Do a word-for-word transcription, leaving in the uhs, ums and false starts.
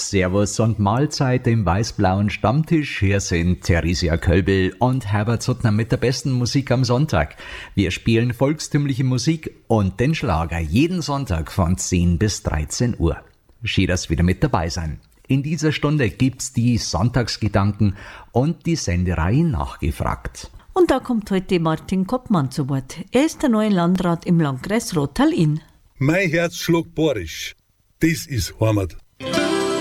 Servus und Mahlzeit im weiß-blauen Stammtisch. Hier sind Theresia Kölbel und Herbert Suttner mit der besten Musik am Sonntag. Wir spielen volkstümliche Musik und den Schlager jeden Sonntag von zehn bis dreizehn Uhr. Schön, dass wieder mit dabei sein. In dieser Stunde gibt's die Sonntagsgedanken und die Senderei Nachgefragt. Und da kommt heute Martin Koppmann zu Wort. Er ist der neue Landrat im Landkreis Rottal-Inn. Mein Herz schlägt borisch. Das ist Heimat.